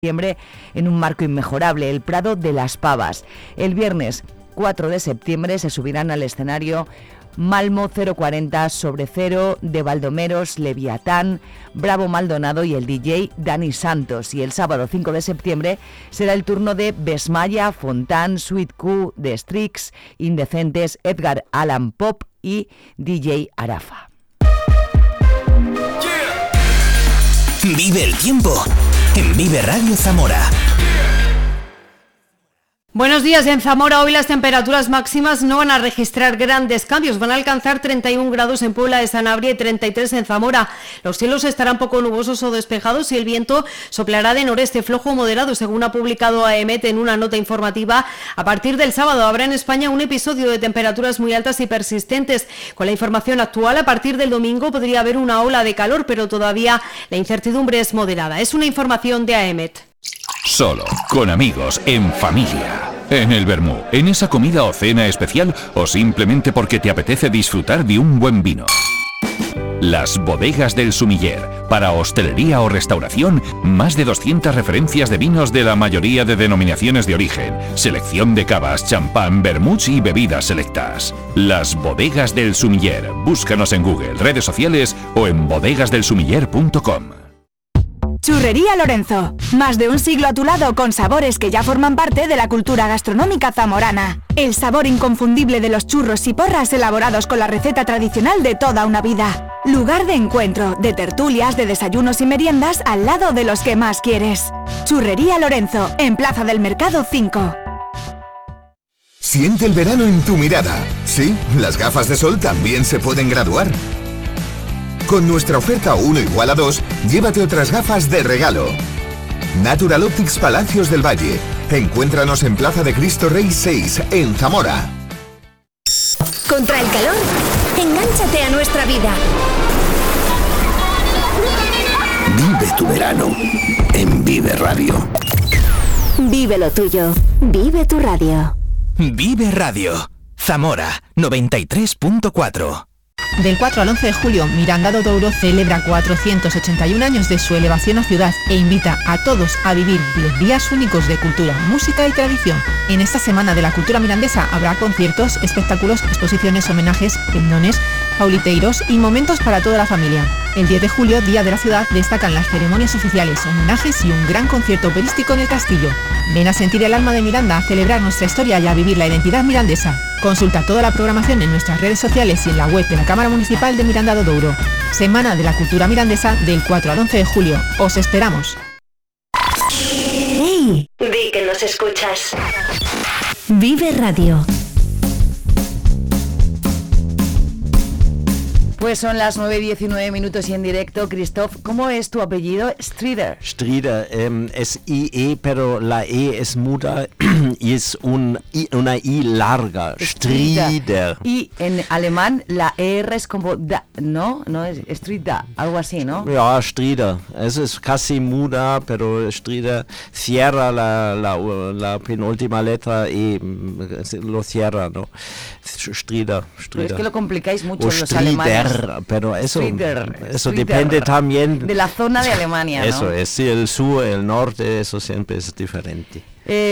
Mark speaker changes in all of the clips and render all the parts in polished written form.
Speaker 1: septiembre en un marco inmejorable, el Prado de las Pavas. El viernes 4 de septiembre se subirán al escenario Malmo 040, Sobre Cero, de Baldomeros, Leviatán, Bravo Maldonado y el DJ Dani Santos. Y el sábado 5 de septiembre será el turno de Besmaya, Fontán, Sweet Q, The Strix, Indecentes, Edgar Allan Pop y DJ Arafa.
Speaker 2: Vive el tiempo en Vive Radio Zamora.
Speaker 3: Buenos días. En Zamora hoy las temperaturas máximas no van a registrar grandes cambios. Van a alcanzar 31 grados en Puebla de Sanabria y 33 en Zamora. Los cielos estarán poco nubosos o despejados y el viento soplará de noreste flojo o moderado, según ha publicado AEMET en una nota informativa. A partir del sábado habrá en España un episodio de temperaturas muy altas y persistentes. Con la información actual, a partir del domingo podría haber una ola de calor, pero todavía la incertidumbre es moderada. Es una información de AEMET.
Speaker 4: Solo, con amigos, en familia, en el vermú, en esa comida o cena especial o simplemente porque te apetece disfrutar de un buen vino. Las bodegas del Sumiller. Para hostelería o restauración, más de 200 referencias de vinos de la mayoría de denominaciones de origen, selección de cavas, champán, vermuts y bebidas selectas. Las bodegas del Sumiller. Búscanos en Google, redes sociales o en bodegasdelsumiller.com.
Speaker 5: Churrería Lorenzo. Más de un siglo a tu lado con sabores que ya forman parte de la cultura gastronómica zamorana. El sabor inconfundible de los churros y porras elaborados con la receta tradicional de toda una vida. Lugar de encuentro, de tertulias, de desayunos y meriendas al lado de los que más quieres. Churrería Lorenzo, en Plaza del Mercado 5.
Speaker 6: Siente el verano en tu mirada. Sí, las gafas de sol también se pueden graduar. Con nuestra oferta 1 igual a 2, llévate otras gafas de regalo. Natural Optics Palacios del Valle. Encuéntranos en Plaza de Cristo Rey 6, en Zamora.
Speaker 7: Contra el calor, engánchate a nuestra vida.
Speaker 2: Vive tu verano en Vive Radio.
Speaker 7: Vive lo tuyo. Vive tu radio.
Speaker 2: Vive Radio. Zamora 93.4.
Speaker 8: Del 4 al 11 de julio, Miranda do Douro celebra 481 años de su elevación a ciudad e invita a todos a vivir 10 días únicos de cultura, música y tradición. En esta semana de la cultura mirandesa habrá conciertos, espectáculos, exposiciones, homenajes, pendones, pauliteiros y momentos para toda la familia. El 10 de julio, Día de la Ciudad, destacan las ceremonias oficiales, homenajes y un gran concierto operístico en el castillo. Ven a sentir el alma de Miranda, a celebrar nuestra historia y a vivir la identidad mirandesa. Consulta toda la programación en nuestras redes sociales y en la web de la Cámara Municipal de Miranda do Douro. Semana de la Cultura Mirandesa del 4 al 11 de julio. ¡Os esperamos!
Speaker 7: ¡Hey! Di que nos escuchas. Vive Radio.
Speaker 1: Pues son las 9:19 y en directo. Christoph, ¿cómo es tu apellido? Strieder.
Speaker 9: Strieder, es IE, pero la E es muda y es una I larga. Strieder.
Speaker 1: Y en alemán la ER es como da, ¿no? No es Strieder, algo así, ¿no?
Speaker 9: Ja, Strieder. Es casi muda, pero Strieder cierra la penúltima letra y lo cierra, ¿no? Strieder.
Speaker 1: Pero es que lo complicáis mucho los alemanes.
Speaker 9: Pero eso
Speaker 1: Strieder.
Speaker 9: depende también
Speaker 1: de la zona de Alemania, ¿no?
Speaker 9: Eso es, sí, el sur, el norte, eso siempre es diferente.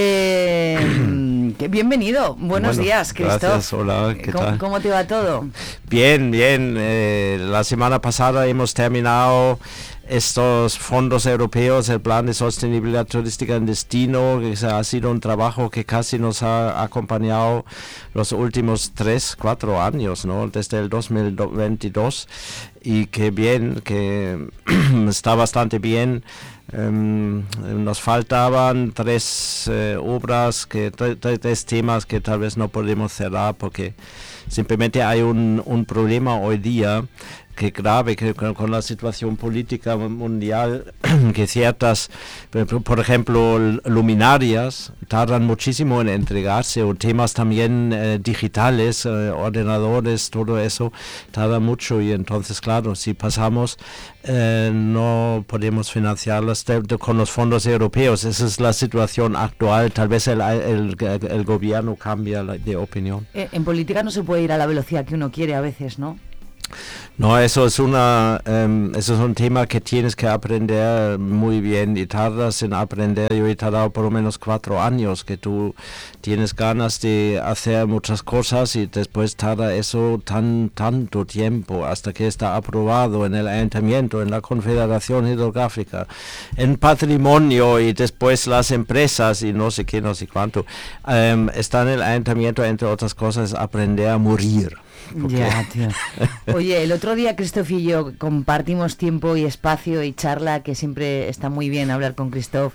Speaker 1: Bienvenido, buenos días, Christoph.
Speaker 9: Gracias, hola, ¿qué tal?
Speaker 1: ¿Cómo te va todo?
Speaker 9: Bien. La semana pasada hemos terminado estos fondos europeos, el plan de sostenibilidad turística en destino, que ha sido un trabajo que casi nos ha acompañado los últimos 3-4 años, ¿no? Desde el 2022, y que bien, que está bastante bien. Nos faltaban tres obras, tres temas que tal vez no podemos cerrar porque simplemente hay un problema hoy día que grave, que con la situación política mundial, que ciertas, por ejemplo, luminarias tardan muchísimo en entregarse, o temas también digitales, ordenadores, todo eso tarda mucho, y entonces, claro, si pasamos, no podemos financiarlas con los fondos europeos. Esa es la situación actual. Tal vez el gobierno cambia de opinión.
Speaker 1: En política no se puede ir a la velocidad que uno quiere a veces, ¿no?
Speaker 9: No, eso es un tema que tienes que aprender muy bien y tardas en aprender. Yo he tardado por lo menos 4 años, que tú tienes ganas de hacer muchas cosas y después tarda eso tanto tiempo hasta que está aprobado en el ayuntamiento, en la Confederación Hidrográfica, en patrimonio y después las empresas y no sé qué, no sé cuánto. Está en el ayuntamiento, entre otras cosas, aprender a morir.
Speaker 1: Ya, tío. Oye, el otro día Christoph y yo compartimos tiempo y espacio y charla, que siempre está muy bien hablar con Christoph,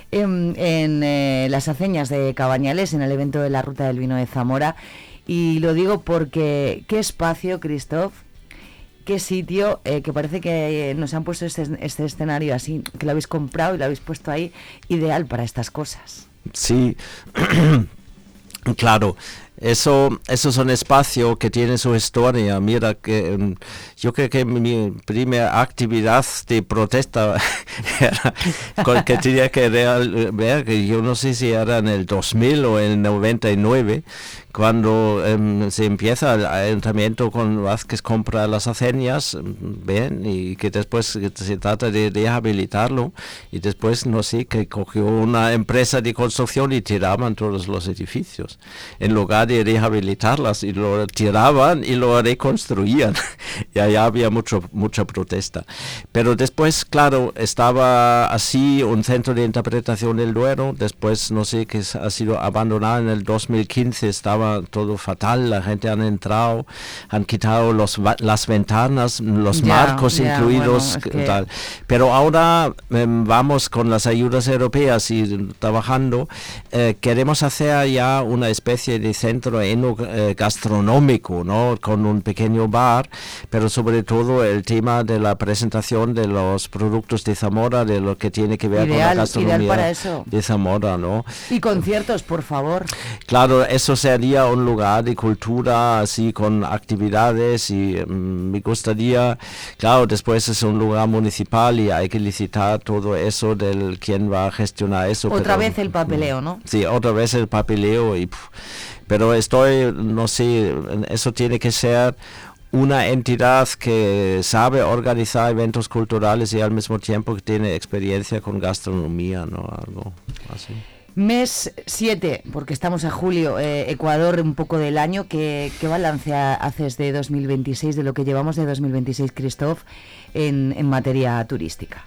Speaker 1: en las aceñas de Cabañales, en el evento de la Ruta del Vino de Zamora. Y lo digo porque, qué espacio, Christoph, qué sitio, que parece que nos han puesto este escenario así, que lo habéis comprado y lo habéis puesto ahí, ideal para estas cosas.
Speaker 9: Sí, claro. Eso es un espacio que tiene su historia. Mira, que yo creo que mi primera actividad de protesta era que tenía que ver, que yo no sé si era en el 2000 o en el 99, cuando se empieza el ayuntamiento con Vázquez compra las aceñas, ven, y que después se trata de rehabilitarlo, y después no sé, que cogió una empresa de construcción y tiraban todos los edificios en lugar de rehabilitarlas, y lo tiraban y lo reconstruían. Y allá había mucha protesta. Pero después, claro, estaba así un centro de interpretación del Duero. Después, no sé, que ha sido abandonado en el 2015, estaba todo fatal, la gente han entrado, han quitado las ventanas, los marcos incluidos, bueno, tal. Pero ahora vamos con las ayudas europeas y trabajando, queremos hacer ya una especie de centro gastronómico, ¿no? Con un pequeño bar, pero sobre todo el tema de la presentación de los productos de Zamora, de lo que tiene que ver con la gastronomía
Speaker 1: para eso.
Speaker 9: De Zamora, ¿no?
Speaker 1: Y conciertos, por favor.
Speaker 9: Claro, eso sería un lugar de cultura así con actividades, y me gustaría, claro, después es un lugar municipal y hay que licitar todo eso del quién va a gestionar eso.
Speaker 1: Otra vez el papeleo, ¿no?
Speaker 9: Sí, otra vez el papeleo, pero no sé, eso tiene que ser una entidad que sabe organizar eventos culturales y al mismo tiempo que tiene experiencia con gastronomía, ¿no? Algo así.
Speaker 1: Mes 7, porque estamos a julio, Ecuador, un poco del año. ¿Qué balance haces de 2026, de lo que llevamos de 2026, Christoph, en materia turística?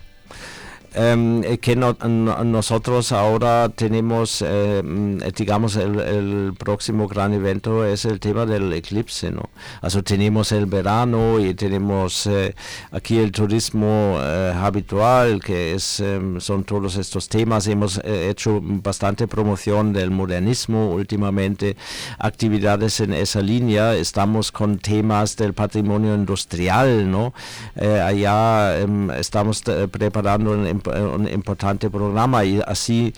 Speaker 9: Que nosotros ahora tenemos, digamos, el próximo gran evento es el tema del eclipse, ¿no? Also tenemos el verano y tenemos aquí el turismo habitual, que son todos estos temas. Hemos hecho bastante promoción del modernismo últimamente, actividades en esa línea. Estamos con temas del patrimonio industrial, ¿no? Allá estamos preparando un importante programa, y así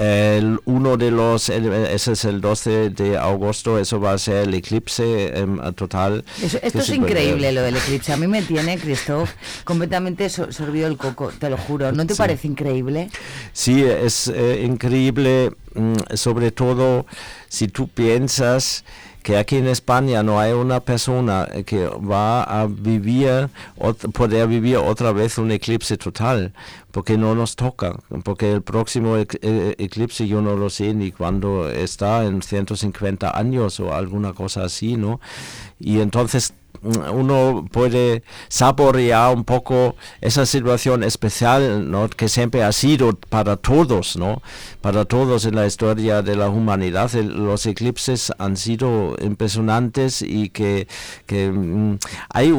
Speaker 9: ese es el 12 de agosto, eso va a ser el eclipse total.
Speaker 1: Esto es increíble, lo del eclipse. A mí me tiene, Christoph, completamente sorbido el coco, te lo juro. ¿No te parece increíble?
Speaker 9: Sí, es increíble, sobre todo si tú piensas que aquí en España no hay una persona que va a poder vivir otra vez un eclipse total, porque no nos toca, porque el próximo eclipse yo no lo sé ni cuándo está, en 150 años o alguna cosa así, ¿no? Y entonces uno puede saborear un poco esa situación especial, ¿no? Que siempre ha sido para todos, ¿no? Para todos en la historia de la humanidad. Los eclipses han sido impresionantes, y que hay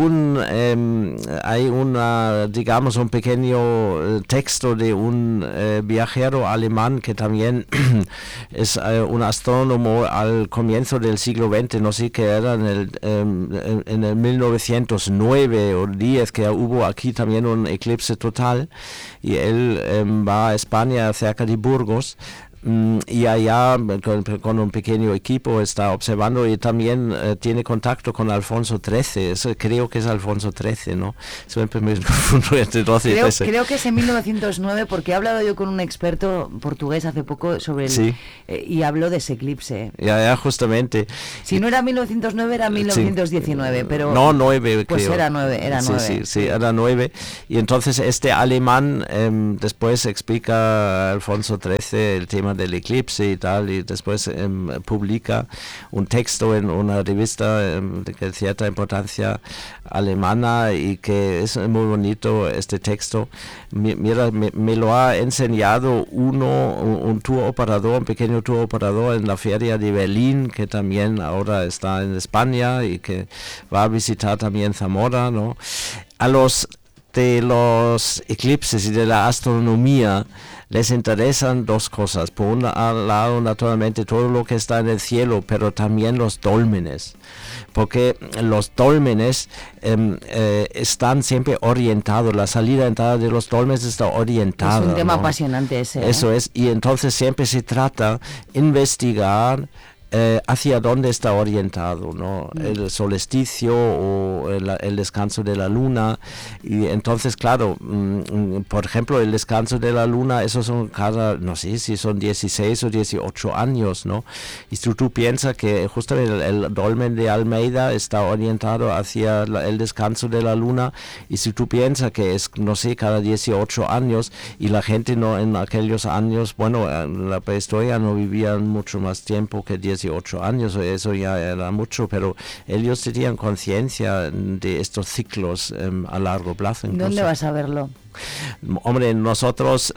Speaker 9: digamos, un pequeño texto de un viajero alemán que también es un astrónomo al comienzo del siglo XX, no sé qué era, en el 1909 o 10, que hubo aquí también un eclipse total, y él va a España, cerca de Burgos, y allá con un pequeño equipo está observando y también tiene contacto con Alfonso XIII, creo que es Alfonso XIII, ¿no? Siempre me confundo entre 12 y 13.
Speaker 1: Creo que es en 1909, porque he hablado yo con un experto portugués hace poco sobre el, y habló de ese eclipse.
Speaker 9: Ya, justamente.
Speaker 1: Si no era 1909, era 1919, pero...
Speaker 9: No, 9,
Speaker 1: pues
Speaker 9: creo.
Speaker 1: Era 9, era 9.
Speaker 9: Sí, era 9. Y entonces este alemán después explica a Alfonso XIII el tema del eclipse y tal, y después publica un texto en una revista de cierta importancia alemana, y que es muy bonito este texto. Mira, me lo ha enseñado un tour operador, un pequeño tour operador en la feria de Berlín, que también ahora está en España y que va a visitar también Zamora, ¿no? De los eclipses y de la astronomía les interesan dos cosas. Por un lado, naturalmente, todo lo que está en el cielo, pero también los dólmenes, porque los dólmenes están siempre orientados, la salida y entrada de los dólmenes está orientada.
Speaker 1: Es un tema
Speaker 9: ¿no?
Speaker 1: apasionante ese.
Speaker 9: Eso es, y entonces siempre se trata de investigar hacia dónde está orientado, ¿no? El solsticio o el descanso de la luna. Y entonces, claro, por ejemplo, el descanso de la luna, esos son cada, no sé si son 16 o 18 años, ¿no? Y tú piensas que justamente el dolmen de Almeida está orientado hacia el descanso de la luna, y si tú piensas que es, no sé, cada 18 años, y la gente no en aquellos años, bueno, en la prehistoria no vivían mucho más tiempo que 18 años, eso ya era mucho, pero ellos tenían conciencia de estos ciclos a largo plazo. Incluso.
Speaker 1: ¿Dónde vas a verlo?
Speaker 9: Hombre, nosotros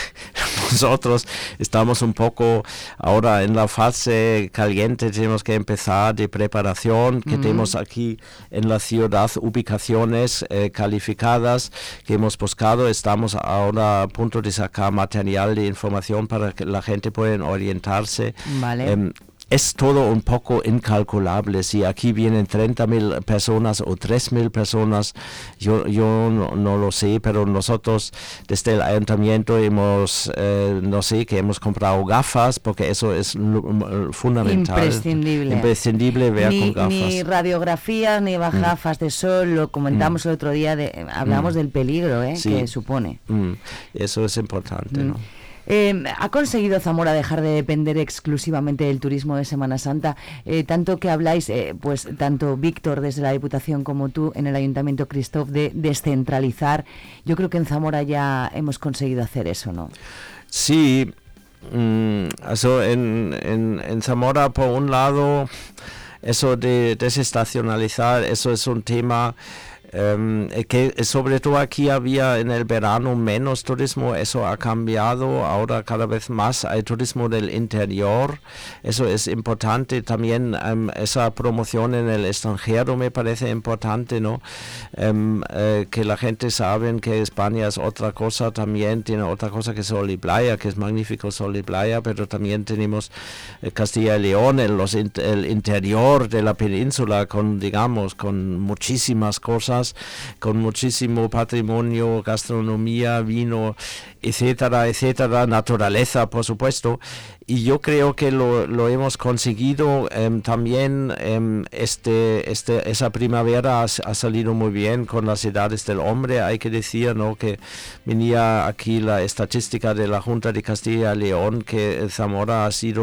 Speaker 9: estamos un poco ahora en la fase caliente, tenemos que empezar de preparación, que tenemos aquí en la ciudad ubicaciones calificadas que hemos buscado, estamos ahora a punto de sacar material de información para que la gente pueda orientarse.
Speaker 1: Vale.
Speaker 9: Es todo un poco incalculable. Si aquí vienen 30.000 personas o 3.000 personas, yo no lo sé, pero nosotros desde el ayuntamiento hemos, no sé, que hemos comprado gafas, porque eso es fundamental. Imprescindible ver con gafas.
Speaker 1: Ni radiografías, ni gafas de sol, lo comentamos el otro día, hablamos del peligro que supone.
Speaker 9: Eso es importante, ¿no?
Speaker 1: ¿Ha conseguido Zamora dejar de depender exclusivamente del turismo de Semana Santa? Tanto que habláis, pues tanto Víctor desde la Diputación como tú en el Ayuntamiento, Christoph, de descentralizar. Yo creo que en Zamora ya hemos conseguido hacer eso, ¿no?
Speaker 9: Sí, also en Zamora, por un lado, eso de desestacionalizar, eso es un tema que sobre todo aquí había en el verano menos turismo, eso ha cambiado, ahora cada vez más hay turismo del interior, eso es importante también, esa promoción en el extranjero me parece importante, ¿no? Que la gente sabe que España es otra cosa, también tiene otra cosa que Sol y Playa, que es magnífico Sol y Playa, pero también tenemos Castilla y León, el interior de la península con muchísimas cosas, con muchísimo patrimonio, gastronomía, vino, etcétera, naturaleza, por supuesto. Y yo creo que lo hemos conseguido. También esa primavera ha salido muy bien con las edades del hombre. Hay que decir, ¿no?, que venía aquí la estadística de la Junta de Castilla y León, que Zamora ha sido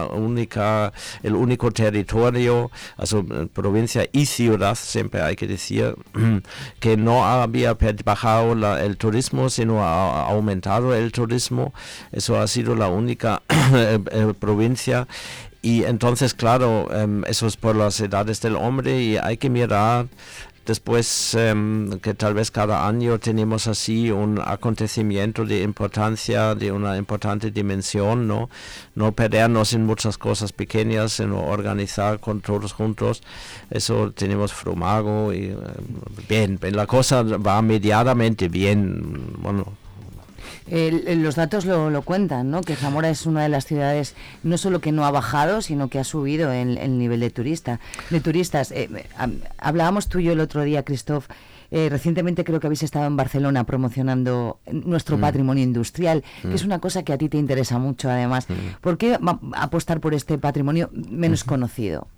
Speaker 9: el único territorio, provincia y ciudad, siempre hay que decir, que no había bajado el turismo, sino ha aumentado el turismo. Eso ha sido la única provincia, y entonces claro, eso es por las edades del hombre, y hay que mirar después que tal vez cada año tenemos así un acontecimiento de importancia, de una importante dimensión, no perdernos en muchas cosas pequeñas, sino organizar con todos juntos. Eso tenemos Frumago y bien, la cosa va medianamente bien, bueno.
Speaker 1: Los datos lo cuentan, ¿no? Que Zamora es una de las ciudades no solo que no ha bajado, sino que ha subido el nivel de turistas. Hablábamos tú y yo el otro día, Christoph, Recientemente creo que habéis estado en Barcelona promocionando nuestro patrimonio industrial, que es una cosa que a ti te interesa mucho además. ¿Por qué apostar por este patrimonio menos conocido?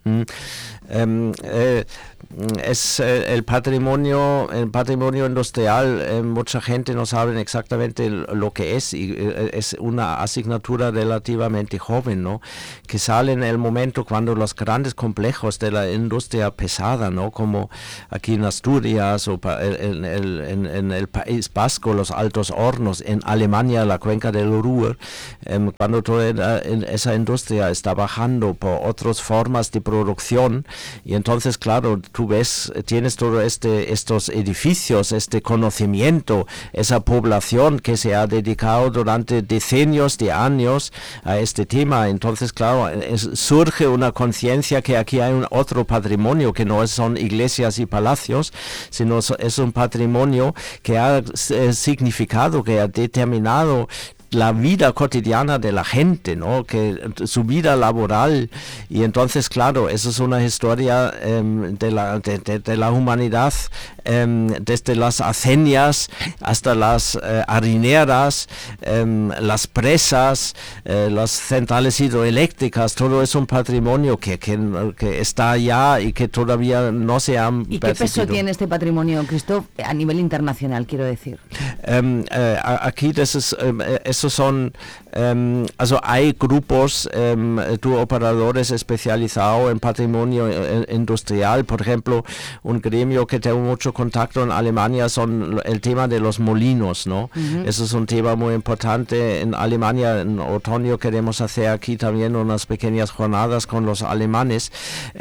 Speaker 9: Es el patrimonio industrial, mucha gente no sabe exactamente lo que es, y es una asignatura relativamente joven, ¿no? Que sale en el momento cuando los grandes complejos de la industria pesada, ¿no? Como aquí en Asturias o en el País Vasco, los Altos Hornos, en Alemania la cuenca del Ruhr, cuando toda esa industria está bajando por otras formas de producción, y entonces claro, tú ves, tienes todo estos edificios, este conocimiento, esa población que se ha dedicado durante decenios de años a este tema. Entonces claro, surge una conciencia que aquí hay otro patrimonio, que no son iglesias y palacios, sino es un patrimonio que ha significado, que ha determinado la vida cotidiana de la gente, ¿no? Que su vida laboral, y entonces claro, eso es una historia de la humanidad, desde las acenias hasta las harineras, las presas, las centrales hidroeléctricas, todo es un patrimonio que está allá y que todavía no se han
Speaker 1: ¿Y qué peso tiene este patrimonio, Christoph, a nivel internacional, quiero decir?
Speaker 9: Aquí esos son, hay grupos, operadores especializados en patrimonio industrial. Por ejemplo, un gremio que tengo mucho contacto en Alemania son el tema de los molinos, ¿no? Eso es un tema muy importante. En Alemania, en otoño, queremos hacer aquí también unas pequeñas jornadas con los alemanes,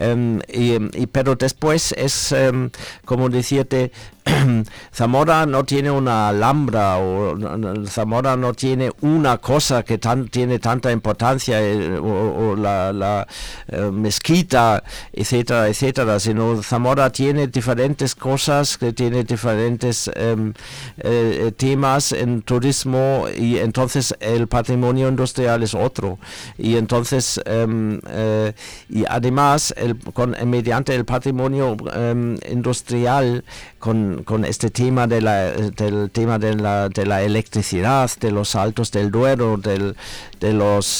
Speaker 9: pero después es, como decirte, Zamora no tiene una alhambra, o Zamora no tiene una cosa que tiene tanta importancia, o la mezquita, etcétera, etcétera, sino Zamora tiene diferentes cosas, que tiene diferentes temas en turismo, y entonces el patrimonio industrial es otro, y entonces y además mediante el patrimonio industrial, con este tema del tema de la electricidad, de los saltos del Duero, de los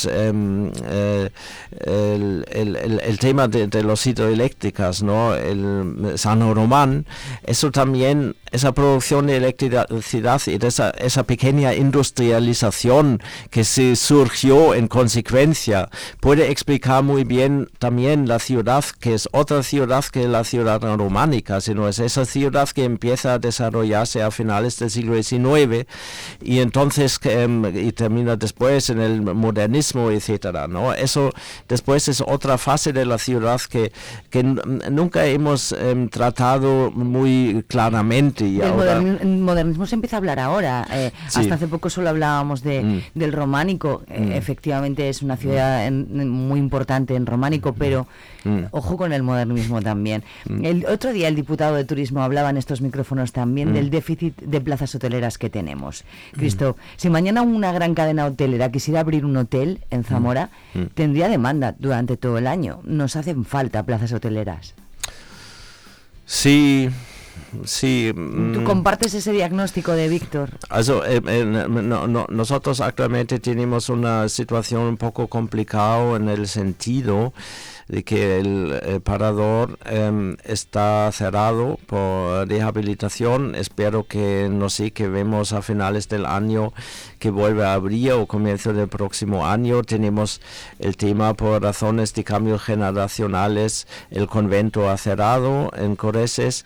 Speaker 9: el tema de los hidroeléctricas, ¿no? El San Román, eso también, esa producción de electricidad y de esa pequeña industrialización que se surgió en consecuencia, puede explicar muy bien también la ciudad, que es otra ciudad que la ciudad románica, sino es esa ciudad que empieza a desarrollarse a finales del siglo XIX, y entonces y termina después en el modernismo, etcétera, ¿no? Eso después es otra fase de la ciudad que nunca hemos tratado muy claramente. Y
Speaker 1: el modernismo se empieza a hablar ahora. Sí. Hasta hace poco solo hablábamos del románico. Efectivamente es una ciudad muy importante en románico, pero ojo con el modernismo también. El otro día el diputado de Turismo hablaba en estos micrófonos también del déficit de plazas hoteleras que tenemos. Christoph, si mañana una gran cadena hotelera quisiera abrir un hotel en Zamora, tendría demanda durante todo el año. Nos hacen falta plazas hoteleras.
Speaker 9: Sí.
Speaker 1: ¿Tú compartes ese diagnóstico de Víctor?
Speaker 9: Nosotros actualmente tenemos una situación un poco complicada en el sentido de que el parador está cerrado por rehabilitación. Espero que, no sé, que vemos a finales del año que vuelve a abrir, o comienzo del próximo año. Tenemos el tema por razones de cambios generacionales, el convento ha cerrado en Coreses,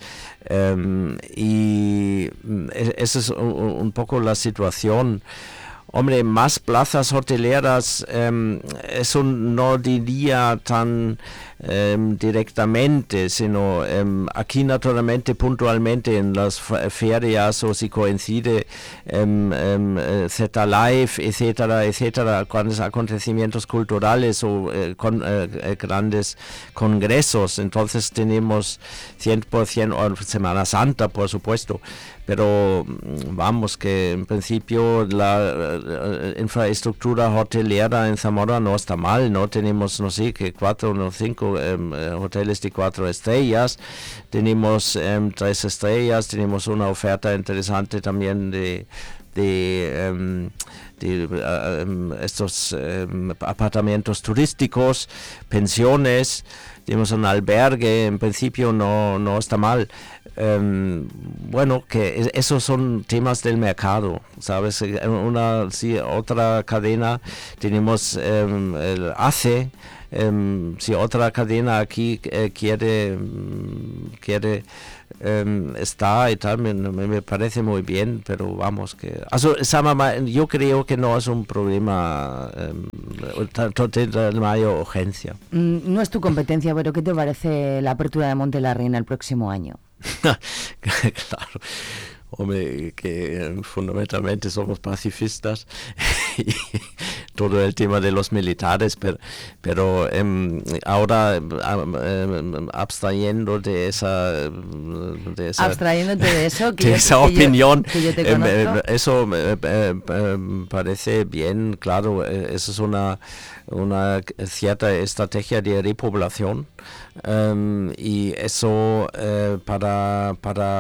Speaker 9: y esa es un poco la situación. Hombre, más plazas hoteleras, eso no diría tan directamente, sino aquí naturalmente, puntualmente en las ferias, o si coincide Z-Live, etcétera, etcétera, grandes acontecimientos culturales o grandes congresos. Entonces tenemos 100%, o Semana Santa, por supuesto, pero vamos, que en principio la infraestructura hotelera en Zamora no está mal, ¿no? Tenemos, no sé, que 4 o 5 hoteles de 4 estrellas, tenemos 3 estrellas, tenemos una oferta interesante también de estos apartamentos turísticos, pensiones, tenemos un albergue, en principio no está mal. Bueno, que esos son temas del mercado, ¿sabes? Otra cadena, tenemos el ACE, si otra cadena aquí quiere está y tal, me parece muy bien, pero vamos, que yo creo que no es un problema de mayor urgencia.
Speaker 1: No es tu competencia, pero ¿qué te parece la apertura de Monte la Reina el próximo año?
Speaker 9: Claro. Hombre, que fundamentalmente somos pacifistas y todo el tema de los militares, pero ahora abstrayendo de esa
Speaker 1: abstrayéndote de eso,
Speaker 9: de esa opinión,
Speaker 1: que yo te conozco.
Speaker 9: Eso me parece bien, claro, eso es una cierta estrategia de repoblación. Y eso para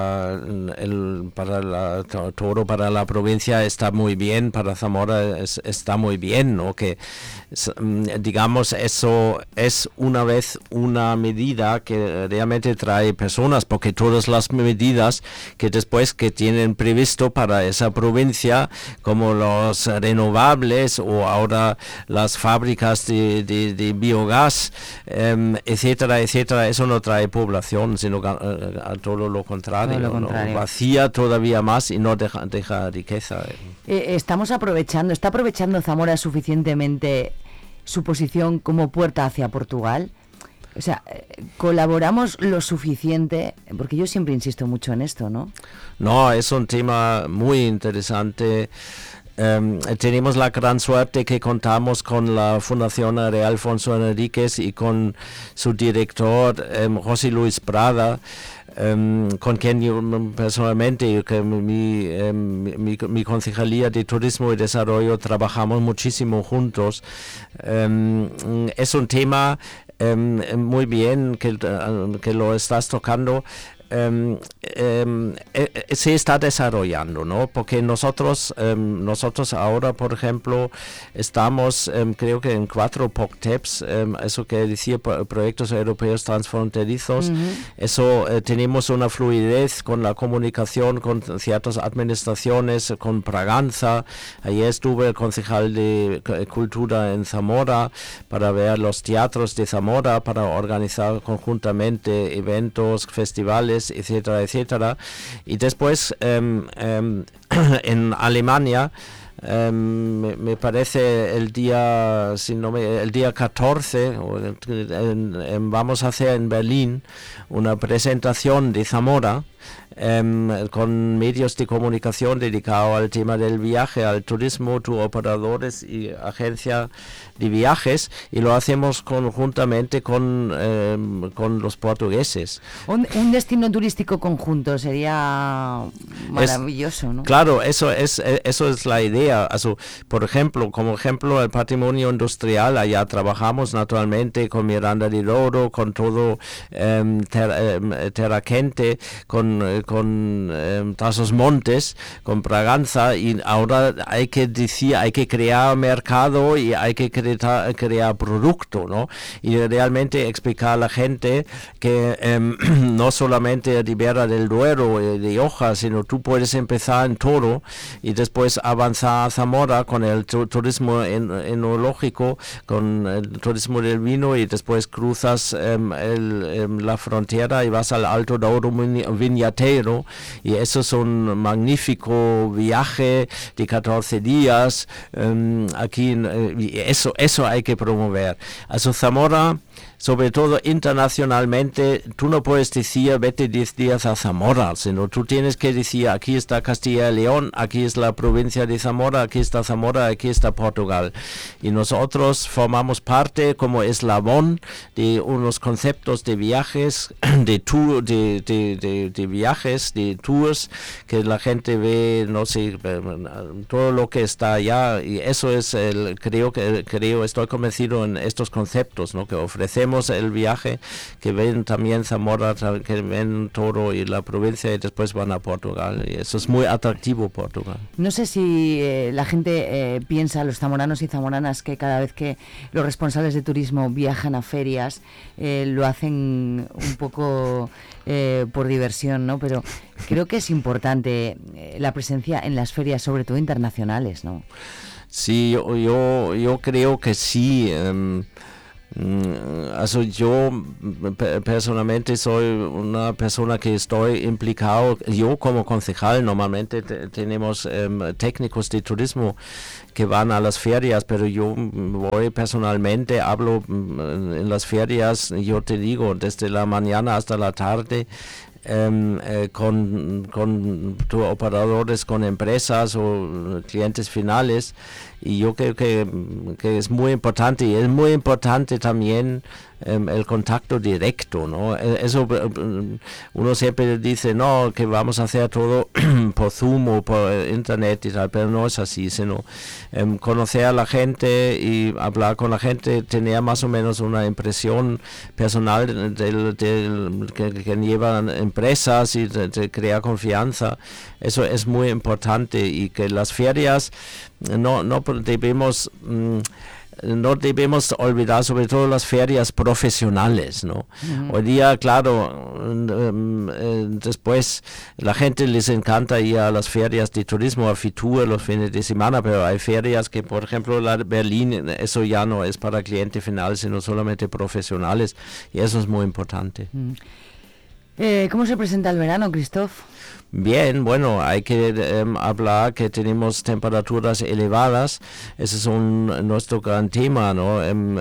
Speaker 9: la provincia está muy bien, para Zamora está muy bien, ¿no? Que digamos eso es una medida que realmente trae personas, porque todas las medidas que después que tienen previsto para esa provincia, como los renovables o ahora las fábricas de biogás, etcétera, eso no trae población, sino a todo lo contrario, ¿no? Vacía todavía más y no deja riqueza.
Speaker 1: ¿Está aprovechando Zamora suficientemente su posición como puerta hacia Portugal? O sea, ¿colaboramos lo suficiente? Porque yo siempre insisto mucho en esto, ¿no?
Speaker 9: No, es un tema muy interesante. Tenemos la gran suerte que contamos con la Fundación Real Alfonso Enríquez y con su director José Luis Prada, con quien yo personalmente, que mi concejalía de Turismo y Desarrollo trabajamos muchísimo juntos. Es un tema muy bien que lo estás tocando. Se está desarrollando, ¿no? Porque nosotros ahora, por ejemplo, estamos, creo que en 4 POCTEPs, eso que decía, proyectos europeos transfronterizos, eso tenemos una fluidez con la comunicación con ciertas administraciones, con Braganza. Ayer estuve el concejal de Cultura en Zamora para ver los teatros de Zamora, para organizar conjuntamente eventos, festivales, etcétera. Y después en Alemania, me parece el día 14 vamos a hacer en Berlín una presentación de Zamora con medios de comunicación dedicados al tema del viaje, al turismo, operadores y agencia de viajes, y lo hacemos conjuntamente con los portugueses.
Speaker 1: Un destino turístico conjunto sería maravilloso, ¿no?
Speaker 9: Claro, eso es la idea. Por ejemplo, como ejemplo, el patrimonio industrial, allá trabajamos naturalmente con Miranda de Douro, con todo Terraquente, con Trás Montes, con Braganza, y ahora hay que crear mercado y hay que crear producto, ¿no? Y realmente explicar a la gente que no solamente Ribera del Duero de Hoja, sino tú puedes empezar en Toro y después avanzar a Zamora con el turismo enológico, con el turismo del vino, y después cruzas la frontera y vas al Alto Douro Viñatero, y eso es un magnífico viaje de 14 días aquí, y eso hay que promover. Zamora sobre todo internacionalmente, tú no puedes decir vete 10 días a Zamora, sino tú tienes que decir aquí está Castilla y León, aquí es la provincia de Zamora, aquí está Zamora, aquí está Portugal. Y nosotros formamos parte como eslabón de unos conceptos de viajes, de viajes, de tours, que la gente ve, no sé, todo lo que está allá, y eso es estoy convencido en estos conceptos, ¿no? Que ofrecemos el viaje, que ven también Zamora, que ven todo y la provincia y después van a Portugal, y eso es muy atractivo Portugal.
Speaker 1: No sé si la gente piensa, los zamoranos y zamoranas, que cada vez que los responsables de turismo viajan a ferias lo hacen un poco por diversión, ¿no? Pero creo que es importante la presencia en las ferias, sobre todo internacionales, ¿no?
Speaker 9: Sí, yo creo que sí. Yo personalmente soy una persona que estoy implicado, yo como concejal normalmente tenemos técnicos de turismo que van a las ferias, pero yo voy personalmente, hablo en las ferias, yo te digo, desde la mañana hasta la tarde, con operadores, con empresas o clientes finales, y yo creo que es muy importante, y es muy importante también el contacto directo, ¿no? Eso uno siempre dice, no, que vamos a hacer todo por Zoom o por internet y tal, pero no es así, sino conocer a la gente y hablar con la gente, tener más o menos una impresión personal que llevan empresas y de crear confianza. Eso es muy importante, y que las ferias no debemos olvidar, sobre todo las ferias profesionales, ¿no? Uh-huh. Hoy día, claro, después la gente les encanta ir a las ferias de turismo, a Fitur los fines de semana, pero hay ferias que, por ejemplo, la de Berlín, eso ya no es para cliente final, sino solamente profesionales, y eso es muy importante.
Speaker 1: Uh-huh. ¿Cómo se presenta el verano, Christoph?
Speaker 9: Bien, bueno, hay que hablar que tenemos temperaturas elevadas, ese es nuestro gran tema, ¿no?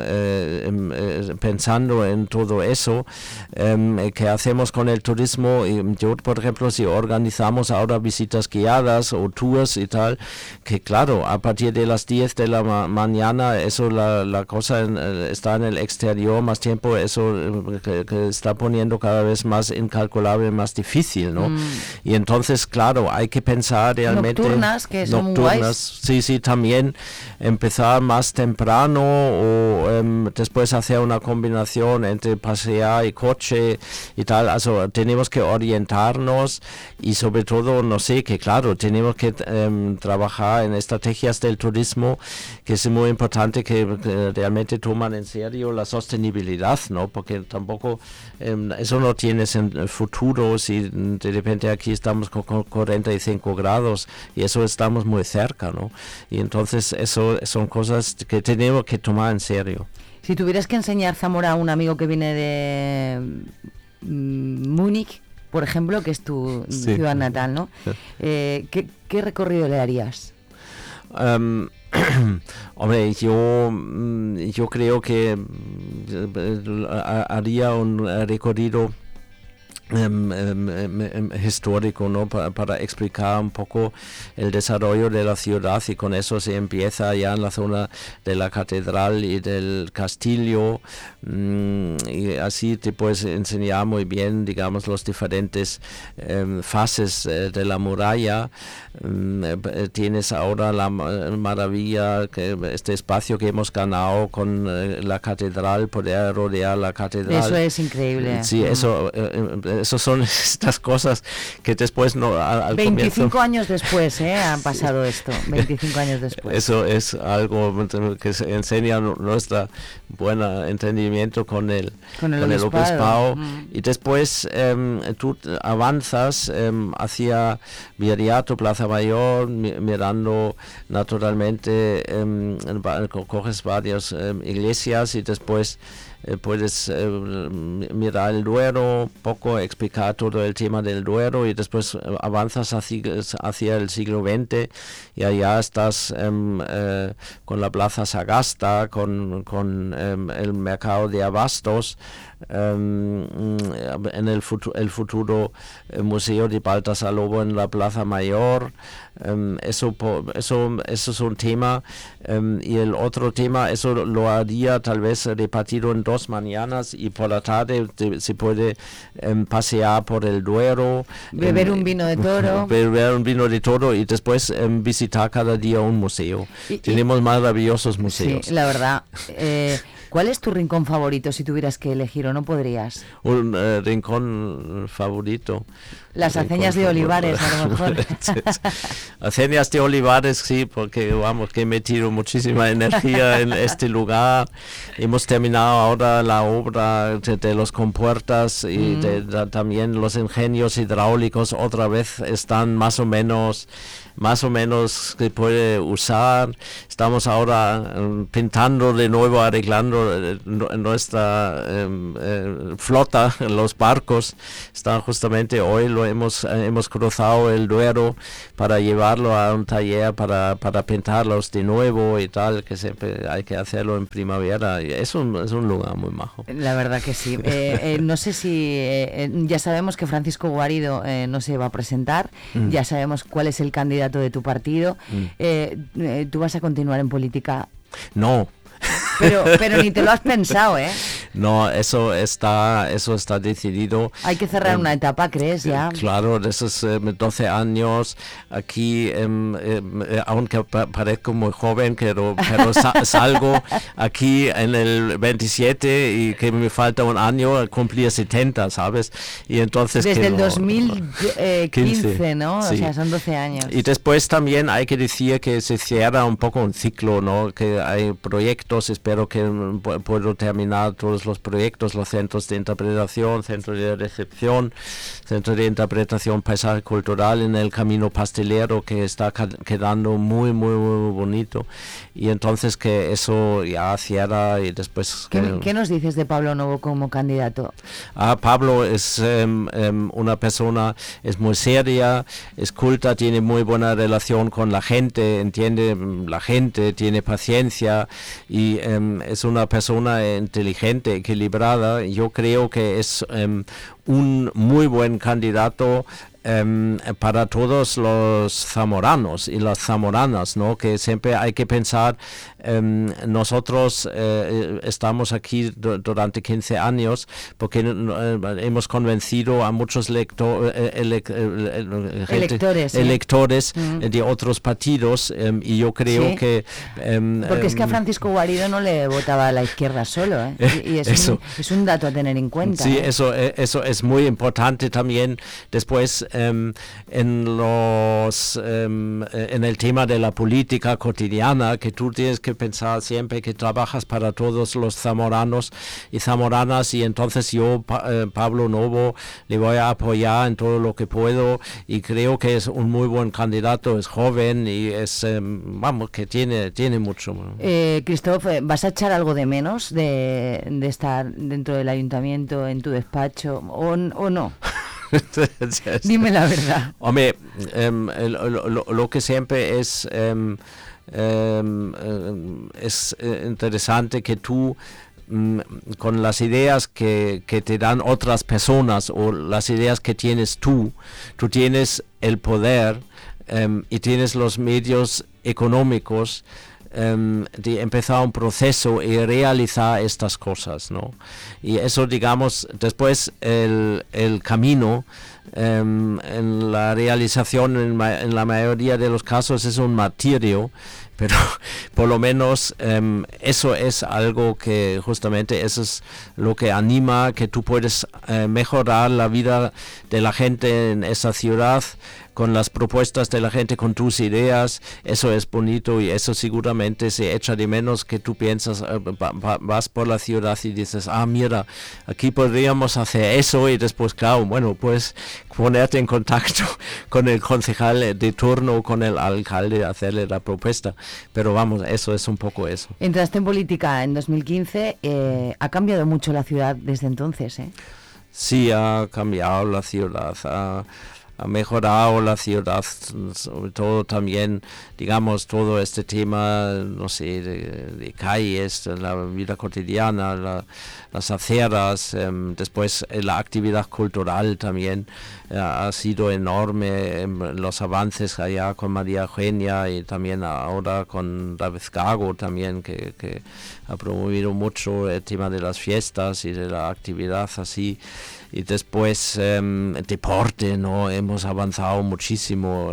Speaker 9: Pensando en todo eso, ¿qué hacemos con el turismo? Yo, por ejemplo, si organizamos ahora visitas guiadas o tours y tal, que claro, a partir de las 10 de la mañana, eso la cosa está en el exterior más tiempo, eso que está poniendo cada vez más incalculable, más difícil, ¿no? Y entonces, claro, hay que pensar realmente...
Speaker 1: Nocturnas, que son guays.
Speaker 9: Sí, también empezar más temprano o después hacer una combinación entre pasear y coche y tal. Tenemos que orientarnos y sobre todo, no sé, que claro, tenemos que trabajar en estrategias del turismo, que es muy importante que realmente toman en serio la sostenibilidad, ¿no? Porque tampoco eso no tiene futuro si de repente aquí estamos con 45 grados y eso estamos muy cerca, ¿no? Y entonces eso son cosas que tenemos que tomar en serio.
Speaker 1: Si tuvieras que enseñar Zamora a un amigo que viene de Múnich, por ejemplo, que es tu ciudad natal, ¿no? ¿Qué recorrido le harías?
Speaker 9: Hombre, yo creo que haría un recorrido histórico, ¿no? Para explicar un poco el desarrollo de la ciudad, y con eso se empieza ya en la zona de la catedral y del castillo, y así te puedes enseñar muy bien, digamos, los diferentes fases de la muralla. Tienes ahora la maravilla, este espacio que hemos ganado con la catedral, poder rodear la catedral.
Speaker 1: Eso es increíble.
Speaker 9: Sí, eso son estas cosas que después no... Al
Speaker 1: 25
Speaker 9: comienzo,
Speaker 1: años después, han pasado esto, 25 años después.
Speaker 9: Eso es algo que se enseña nuestro buen entendimiento con el obispado. Y después tú avanzas hacia Viriato, Plaza Mayor, mirando naturalmente, coges varias iglesias y después puedes mirar el Duero, poco explicar todo el tema del Duero y después avanzas hacia el siglo XX y allá estás con la Plaza Sagasta, con el mercado de abastos, en el futuro Museo de Baltasar Lobo en la Plaza Mayor. Eso es un tema, y el otro tema, eso lo haría tal vez repartido en 2 mañanas, y por la tarde se puede pasear por el Duero,
Speaker 1: beber un vino de toro,
Speaker 9: y después visitar cada día un museo. Tenemos maravillosos museos.
Speaker 1: Sí, la verdad. ¿Cuál es tu rincón favorito si tuvieras que elegir o no podrías?
Speaker 9: Un rincón favorito.
Speaker 1: Las aceñas de Olivares, a lo mejor.
Speaker 9: Aceñas de Olivares, sí, porque vamos, que he metido muchísima energía en este lugar. Hemos terminado ahora la obra de los compuertas y también los ingenios hidráulicos otra vez están más o menos que puede usar. Estamos ahora pintando de nuevo, arreglando nuestra flota, los barcos. Están justamente hoy hemos cruzado el Duero para llevarlo a un taller para pintarlos de nuevo y tal, que siempre hay que hacerlo en primavera. Es un lugar muy majo.
Speaker 1: La verdad que sí. No sé si ya sabemos que Francisco Guarido no se va a presentar, ya sabemos cuál es el candidato de tu partido. ¿Tú vas a continuar en política?
Speaker 9: No.
Speaker 1: Pero ni te lo has pensado, ¿eh?
Speaker 9: No, eso está decidido.
Speaker 1: Hay que cerrar una etapa, ¿crees ya?
Speaker 9: Claro, de esos 12 años aquí, aunque parezco muy joven, pero salgo aquí en el 27 y que me falta un año a cumplir 70, ¿sabes? Y entonces
Speaker 1: desde el 2015, ¿no?
Speaker 9: Sí.
Speaker 1: O sea, son 12 años.
Speaker 9: Y después también hay que decir que se cierra un poco un ciclo, ¿no? Que hay proyectos, espero que puedo terminar todos los proyectos, los centros de interpretación, centro de recepción, centro de interpretación paisaje cultural en el Camino Pastelero, que está quedando muy, muy, muy bonito. Y entonces que eso ya cierra y después...
Speaker 1: ¿Qué nos dices de Pablo Novo como candidato?
Speaker 9: Pablo es una persona, es muy seria, es culta, tiene muy buena relación con la gente, entiende la gente, tiene paciencia y es una persona inteligente, equilibrada. Yo creo que es un muy buen candidato para todos los zamoranos y las zamoranas, ¿no? Que siempre hay que pensar, nosotros estamos aquí durante 15 años porque hemos convencido a muchos electores de otros partidos, y yo creo que...
Speaker 1: porque es que a Francisco Guarido no le votaba a la izquierda solo, ¿eh? Y es un dato a tener en cuenta.
Speaker 9: Sí, eso es muy importante también. Después en el tema de la política cotidiana, que tú tienes que pensar siempre que trabajas para todos los zamoranos y zamoranas, y entonces yo, Pablo Novo, le voy a apoyar en todo lo que puedo, y creo que es un muy buen candidato, es joven y es, que tiene mucho.
Speaker 1: Christoph, ¿vas a echar algo de menos de estar dentro del ayuntamiento, en tu despacho, o no? Dime la verdad.
Speaker 9: Hombre, lo que siempre es interesante que tú, con las ideas que te dan otras personas o las ideas que tienes tú tienes el poder y tienes los medios económicos de empezar un proceso y realizar estas cosas, ¿no? Y eso, digamos, después el camino en la realización en la mayoría de los casos es un martirio, pero por lo menos eso es algo que justamente eso es lo que anima, que tú puedes mejorar la vida de la gente en esa ciudad con las propuestas de la gente, con tus ideas. Eso es bonito, y eso seguramente se echa de menos, que tú piensas, vas por la ciudad y dices, mira, aquí podríamos hacer eso, y después, claro, bueno, pues ponerte en contacto con el concejal de turno, con el alcalde, hacerle la propuesta. Pero vamos, eso es un poco eso.
Speaker 1: Entraste en política en 2015, ha cambiado mucho la ciudad desde entonces, ¿eh?
Speaker 9: Sí, ha cambiado la ciudad, ha mejorado la ciudad, sobre todo también, digamos, todo este tema, no sé, de calles, la vida cotidiana, las aceras, después la actividad cultural también ha sido enorme, los avances allá con María Eugenia y también ahora con David Gago también, que ha promovido mucho el tema de las fiestas y de la actividad así. Y después deporte, ¿no? Hemos avanzado muchísimo,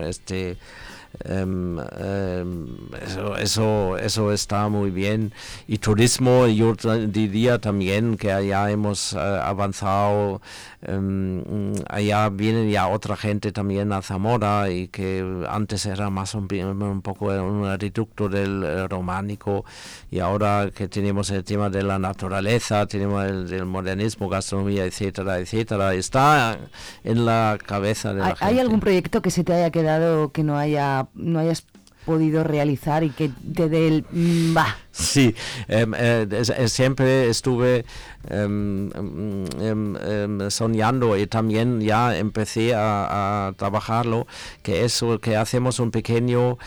Speaker 9: eso está muy bien. Y turismo, yo diría también que allá hemos avanzado, allá vienen ya otra gente también a Zamora, y que antes era más un poco un reducto del románico, y ahora que tenemos el tema de la naturaleza, tenemos el modernismo, gastronomía, etcétera, etcétera, está en la cabeza de la gente.
Speaker 1: ¿Hay algún proyecto que se te haya quedado que no hayas podido realizar y que te dé el
Speaker 9: Sí, siempre estuve soñando, y también ya empecé a trabajarlo, que eso, que hacemos un pequeño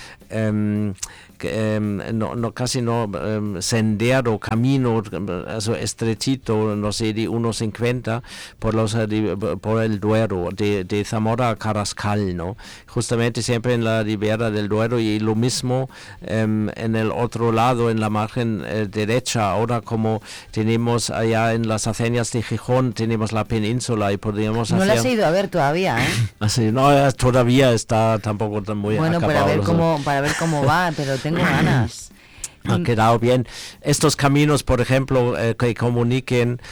Speaker 9: sendero, camino, eso estrechito, no sé, de 1,50 por el Duero, de Zamora a Carrascal, ¿no? Justamente siempre en la ribera del Duero, y lo mismo en el otro lado, en la margen derecha. Ahora, como tenemos allá en las aceñas de Gijón, tenemos la península y podríamos
Speaker 1: No
Speaker 9: hacer...
Speaker 1: la has ido a ver todavía, ¿eh?
Speaker 9: Así, no, todavía está tampoco tan muy
Speaker 1: bueno,
Speaker 9: acabado.
Speaker 1: para ver cómo va, pero tengo ganas.
Speaker 9: Ha quedado bien. Estos caminos, por ejemplo, que comuniquen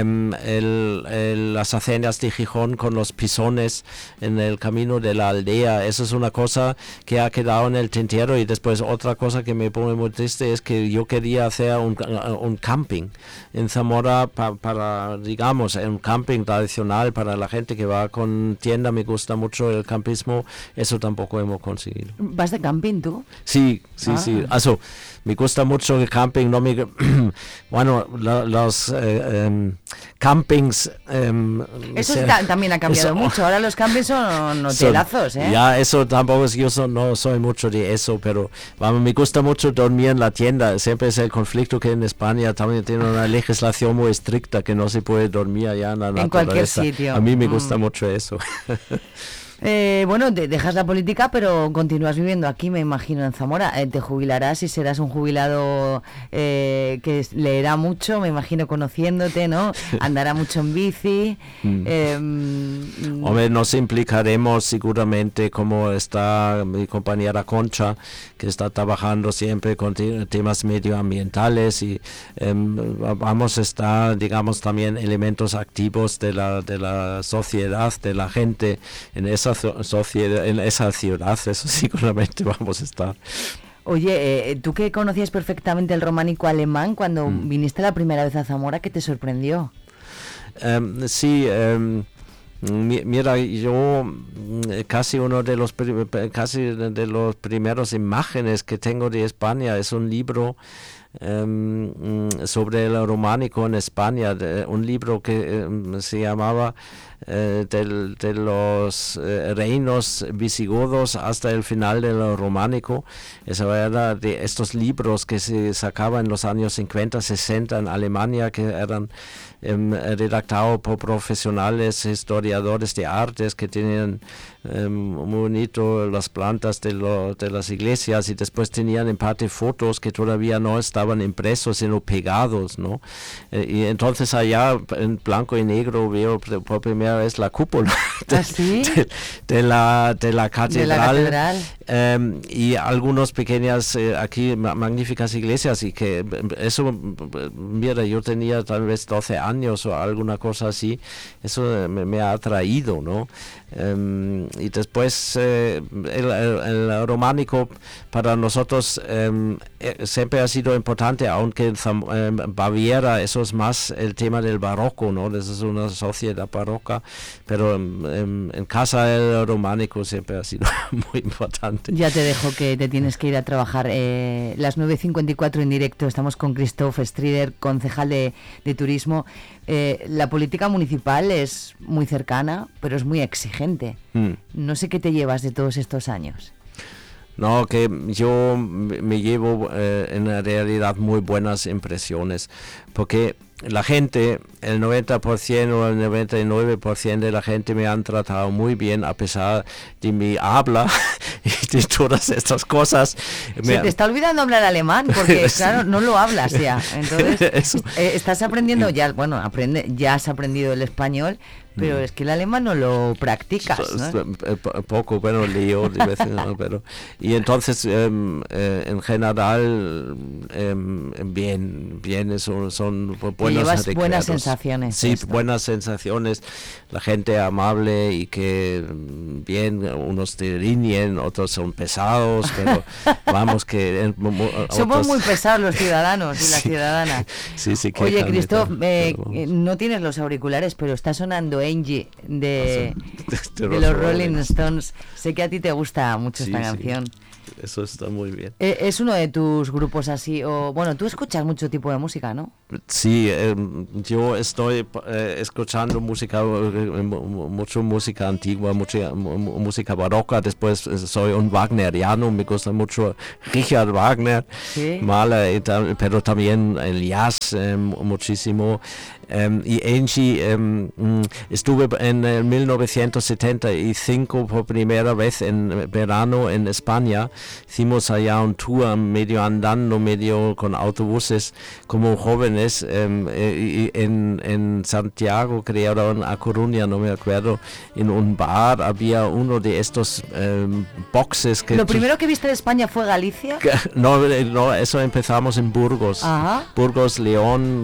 Speaker 9: las aceñas de Gijón con los pisones en el camino de la aldea, eso es una cosa que ha quedado en el tintero. Y después otra cosa que me pone muy triste es que yo quería hacer un camping en Zamora para, digamos, un camping tradicional para la gente que va con tienda. Me gusta mucho el campismo, eso tampoco hemos conseguido.
Speaker 1: ¿Vas de camping tú?
Speaker 9: Sí. Also, me gusta mucho el camping, no me... bueno, los campings...
Speaker 1: eso también ha cambiado mucho, ahora los campings son hotelazos, ¿eh?
Speaker 9: Ya, eso tampoco es, no soy mucho de eso, pero vamos, me gusta mucho dormir en la tienda. Siempre es el conflicto que en España también tiene una legislación muy estricta, que no se puede dormir allá en la naturaleza.
Speaker 1: En cualquier sitio.
Speaker 9: A mí me gusta mucho eso.
Speaker 1: Bueno, dejas la política, pero continúas viviendo aquí, me imagino, en Zamora. Te jubilarás y serás un jubilado que leerá mucho, me imagino, conociéndote, ¿no? Andará mucho en bici.
Speaker 9: Hombre, nos implicaremos seguramente, como está mi compañera Concha, que está trabajando siempre con temas medioambientales, y vamos a estar, digamos, también elementos activos de la sociedad, de la gente en esa sociedad, en esa ciudad. Eso seguramente vamos a estar.
Speaker 1: Oye, tú que conocías perfectamente el románico alemán, cuando viniste la primera vez a Zamora, ¿qué te sorprendió?
Speaker 9: Sí, mira, yo casi uno de los primeros imágenes que tengo de España es un libro sobre el románico en España, un libro que se llamaba de los reinos visigodos hasta el final del románico. Eso era de estos libros que se sacaban en los años 50, 60 en Alemania, que eran redactados por profesionales, historiadores de artes, que tenían muy bonito las plantas de las iglesias, y después tenían en parte fotos que todavía no estaban impresos, sino pegados, ¿no? Y entonces allá en blanco y negro veo por primera vez la cúpula de la catedral. Y algunas pequeñas aquí magníficas iglesias, y que eso, mira, yo tenía tal vez 12 años o alguna cosa así, eso me ha atraído, ¿no? Y después el románico para nosotros siempre ha sido importante, aunque en Baviera eso es más el tema del barroco, ¿no? Eso es una sociedad barroca, pero en casa el románico siempre ha sido muy importante.
Speaker 1: Ya te dejo que te tienes que ir a trabajar. Las 9:54 en directo, estamos con Christoph Strieder, concejal de turismo. La política municipal es muy cercana, pero es muy exigente. No sé qué te llevas de todos estos años.
Speaker 9: No, que yo me llevo en realidad muy buenas impresiones, porque la gente, el 90% o el 99% de la gente me han tratado muy bien a pesar de mi habla y de todas estas cosas.
Speaker 1: Se te está olvidando hablar alemán porque claro, no lo hablas ya. Entonces, estás aprendiendo ya, bueno, ya has aprendido el español, pero es que el alemán no lo practicas, ¿no?
Speaker 9: Poco, bueno, leo de vez en cuando, pero... Y entonces, en general, bien, son
Speaker 1: buenas sensaciones.
Speaker 9: Sí, buenas sensaciones, la gente amable y que bien, unos te riñen, otros son pesados, pero vamos que...
Speaker 1: Somos muy pesados los ciudadanos y las ciudadanas.
Speaker 9: Sí,
Speaker 1: oye, Christoph, no tienes los auriculares, pero está sonando Angie de los Rolling Stones. Sé que a ti te gusta mucho esta canción.
Speaker 9: Eso está muy bien.
Speaker 1: ¿Es uno de tus grupos así? O bueno, tú escuchas mucho tipo de música, ¿no?
Speaker 9: Sí, yo estoy escuchando mucho música antigua, mucha música barroca. Después soy un wagneriano, me gusta mucho Richard Wagner, ¿sí? Mahler, pero también el jazz muchísimo. Y Angie, estuve en 1975 por primera vez en verano en España. Hicimos allá un tour medio andando, medio con autobuses como jóvenes en Santiago, creo, o en A Coruña, no me acuerdo. En un bar había uno de estos boxes que...
Speaker 1: ¿Lo primero que viste de España fue Galicia?
Speaker 9: No, eso empezamos en Burgos.
Speaker 1: Ajá.
Speaker 9: Burgos, León,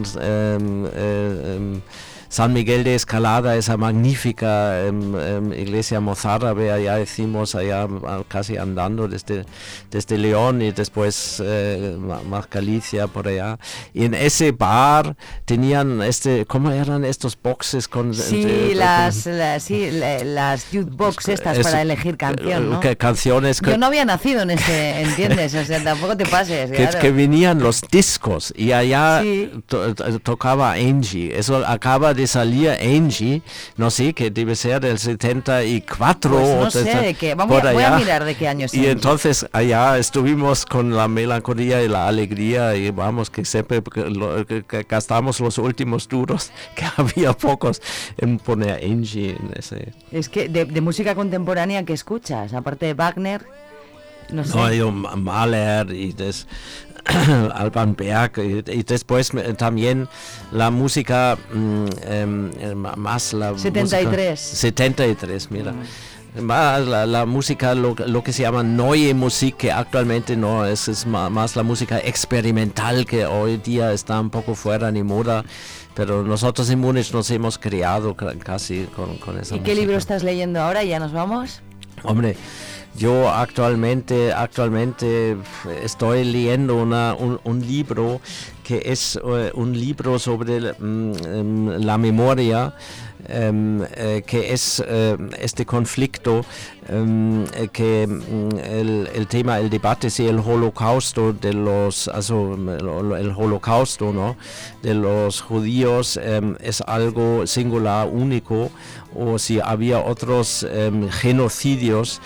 Speaker 9: San Miguel de Escalada, esa magnífica iglesia mozárabe, allá hicimos, allá casi andando desde León y después más Galicia por allá. Y en ese bar tenían ¿cómo eran estos boxes con?
Speaker 1: Sí, las jukebox estas para elegir canción, ¿no?
Speaker 9: Canciones.
Speaker 1: Yo no había nacido en ese, ¿entiendes? O sea, tampoco te pases. Claro.
Speaker 9: Que venían los discos y allá tocaba Angie. Eso acaba de salir Angie, no sé, que debe ser del 74.
Speaker 1: Pues no sé de qué, voy a mirar de qué año es.
Speaker 9: Y entonces allá estuvimos con la melancolía y la alegría y vamos, que siempre que gastamos los últimos duros, que había pocos, en poner Angie en ese.
Speaker 1: Es que de música contemporánea, ¿qué escuchas? Aparte de Wagner, no sé.
Speaker 9: No, yo Mahler y Alban Berg y después también la música más la
Speaker 1: 73
Speaker 9: música, 73, mira. La música, lo que se llama Neue Musik, que actualmente no es más la música experimental, que hoy día está un poco fuera de moda, pero nosotros en Múnich nos hemos creado casi con esa música.
Speaker 1: ¿Y qué libro estás leyendo ahora? ¿Ya nos vamos?
Speaker 9: Hombre, yo actualmente estoy leyendo un libro que es un libro sobre la memoria, que es este conflicto, que el tema, el debate si el holocausto el holocausto, ¿no?, de los judíos es algo singular, único, o si había otros genocidios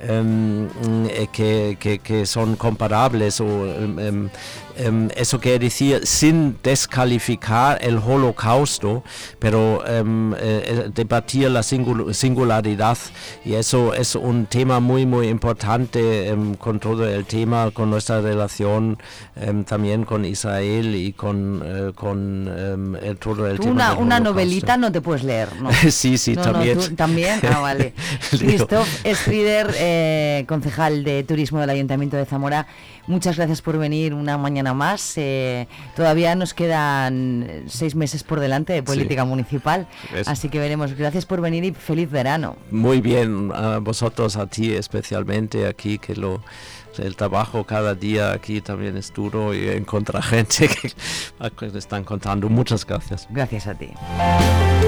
Speaker 9: que son comparables, o eso quiere decir sin descalificar el holocausto, pero debatir la singularidad, y eso es un tema muy muy importante con todo el tema, con nuestra relación también con Israel y con todo el tema.
Speaker 1: Una novelita no te puedes leer, ¿no?
Speaker 9: Sí, no, también.
Speaker 1: ¿Tú también? Ah, vale. Christoph Strieder, concejal de turismo del Ayuntamiento de Zamora, muchas gracias por venir una mañana mañana más. Todavía nos quedan 6 meses por delante de política municipal, así que veremos. Gracias por venir y feliz verano.
Speaker 9: Muy bien, a vosotros, a ti especialmente aquí, que el trabajo cada día aquí también es duro y encontrar gente que están contando. Muchas gracias.
Speaker 1: Gracias a ti.